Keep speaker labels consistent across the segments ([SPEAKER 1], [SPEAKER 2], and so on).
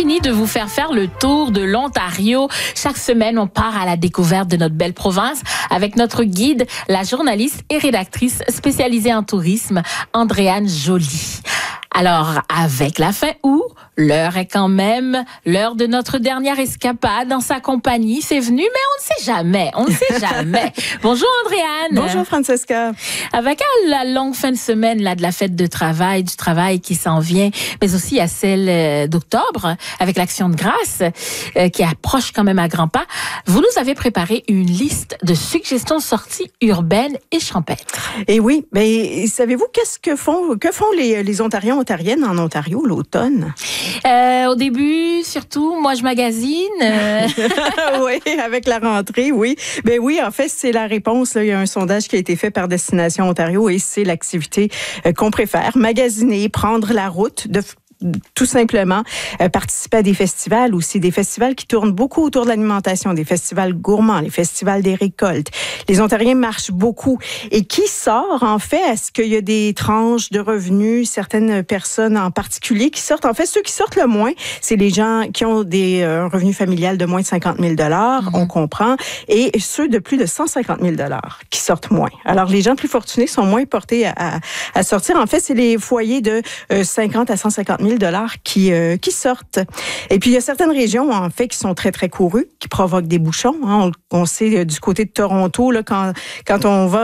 [SPEAKER 1] fini de vous faire le tour de l'Ontario. Chaque semaine, on part à la découverte de notre belle province avec notre guide, la journaliste et rédactrice spécialisée en tourisme, Andréane Joly. Alors, avec la fin août, l'heure est quand même l'heure de notre dernière escapade en sa compagnie. C'est venu, mais on ne sait jamais. Bonjour Andréane.
[SPEAKER 2] Bonjour Francesca.
[SPEAKER 1] Avec la longue fin de semaine là de la fête de travail, du travail qui s'en vient, mais aussi à celle d'octobre avec l'Action de grâce qui approche quand même à grands pas, vous nous avez préparé une liste de suggestions de sorties urbaines et champêtres.
[SPEAKER 2] Et oui, mais savez-vous que font les Ontariens Ontariennes en Ontario l'automne?
[SPEAKER 1] Au début, surtout, moi je magasine.
[SPEAKER 2] Oui, avec la rentrée, oui. Ben oui, en fait, c'est la réponse. Là. Il y a un sondage qui a été fait par Destination Ontario et c'est l'activité qu'on préfère. Magasiner, prendre la route, tout simplement participer à des festivals aussi, des festivals qui tournent beaucoup autour de l'alimentation, des festivals gourmands, les festivals des récoltes. Les Ontariens marchent beaucoup. Et qui sort, en fait, est-ce qu'il y a des tranches de revenus, certaines personnes en particulier qui sortent? En fait, ceux qui sortent le moins, c'est les gens qui ont un revenu familial de moins de 50 000 on comprend, et ceux de plus de 150 000 qui sortent moins. Alors, les gens plus fortunés sont moins portés à sortir. En fait, c'est les foyers de 50 à 150 000 qui sortent. Et puis, il y a certaines régions, en fait, qui sont très, très courues, qui provoquent des bouchons. Hein. On sait du côté de Toronto, là, quand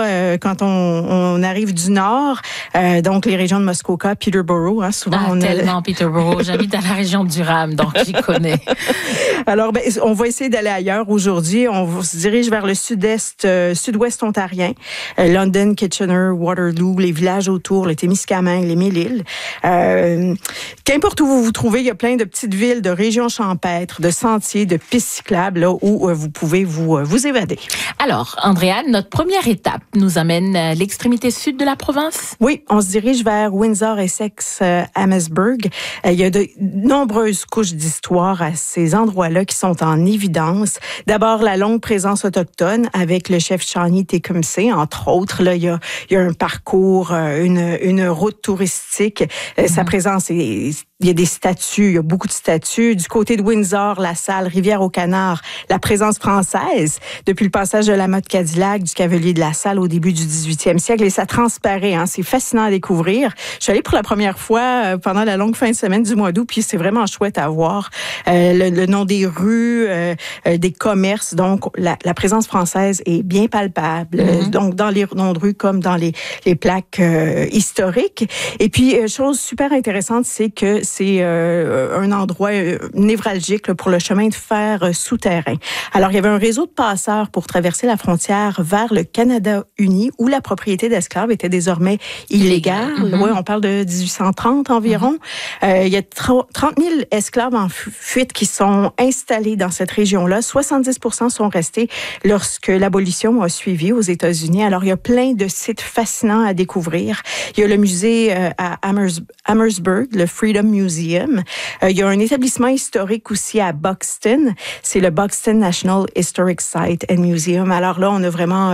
[SPEAKER 2] on arrive du nord, donc les régions de Muskoka, Peterborough, hein, souvent
[SPEAKER 1] tellement Peterborough. J'habite dans la région de Durham, donc j'y connais.
[SPEAKER 2] Alors, on va essayer d'aller ailleurs aujourd'hui. On se dirige vers le sud-ouest ontarien, London, Kitchener, Waterloo, les villages autour, le Témiscamingue, les Mille-Îles. Qu'importe où vous vous trouvez, il y a plein de petites villes, de régions champêtres, de sentiers, de pistes cyclables là, où vous pouvez vous évader.
[SPEAKER 1] Alors, Andréane, notre première étape nous amène à l'extrémité sud de la province?
[SPEAKER 2] Oui, on se dirige vers Windsor, Essex, Amherstburg. Il y a de nombreuses couches d'histoire à ces endroits-là qui sont en évidence. D'abord, la longue présence autochtone avec le chef Shawnee Tecumseh, entre autres. Là, il y a un parcours, une route touristique. Sa présence il y a des statues, il y a beaucoup de statues. Du côté de Windsor, la salle Rivière-aux-Canards, la présence française depuis le passage de la mode Cadillac, du Cavalier de la Salle au début du 18e siècle. Et ça transparaît, hein, c'est fascinant à découvrir. Je suis allée pour la première fois pendant la longue fin de semaine du mois d'août, puis c'est vraiment chouette à voir. Le nom des rues, des commerces. Donc, la présence française est bien palpable. Donc, dans les noms de rues comme dans les plaques historiques. Et puis, chose super intéressante, c'est que c'est un endroit névralgique là, pour le chemin de fer souterrain. Alors, il y avait un réseau de passeurs pour traverser la frontière vers le Canada uni, où la propriété d'esclaves était désormais illégale. Oui, on parle de 1830 environ. Il y a 30 000 esclaves en fuite qui sont installés dans cette région-là. 70% sont restés lorsque l'abolition a suivi aux États-Unis. Alors, il y a plein de sites fascinants à découvrir. Il y a le musée à Amherstburg, le Freedom Museum. Il y a un établissement historique aussi à Buxton. C'est le Buxton National Historic Site and Museum. Alors là, on a vraiment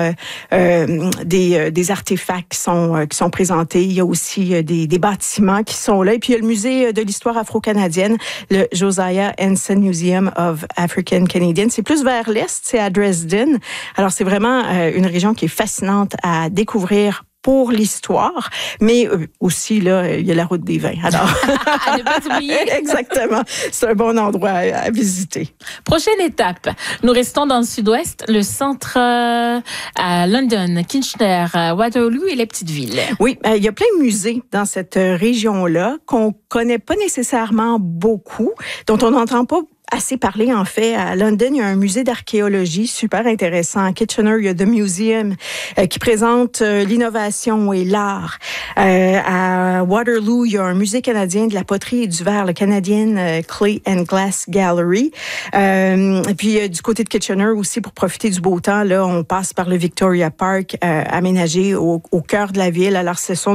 [SPEAKER 2] des artefacts qui sont présentés. Il y a aussi des bâtiments qui sont là. Et puis, il y a le musée de l'histoire afro-canadienne, le Josiah Henson Museum of African Canadian. C'est plus vers l'est, c'est à Dresden. Alors, c'est vraiment une région qui est fascinante à découvrir pour l'histoire, mais aussi, là, il y a la route des vins. Alors,
[SPEAKER 1] à ne pas oublier.
[SPEAKER 2] Exactement. C'est un bon endroit à visiter.
[SPEAKER 1] Prochaine étape. Nous restons dans le sud-ouest, le centre à London, Kitchener, Waterloo et les petites villes.
[SPEAKER 2] Oui, il y a plein de musées dans cette région-là qu'on connaît pas nécessairement beaucoup, dont on n'entend pas assez parlé, en fait. À London, il y a un musée d'archéologie super intéressant. À Kitchener, il y a The Museum qui présente l'innovation et l'art. À Waterloo, il y a un musée canadien de la poterie et du verre, le Canadian Clay and Glass Gallery. Et puis, du côté de Kitchener aussi, pour profiter du beau temps, là, on passe par le Victoria Park, aménagé au cœur de la ville. Alors, ce sont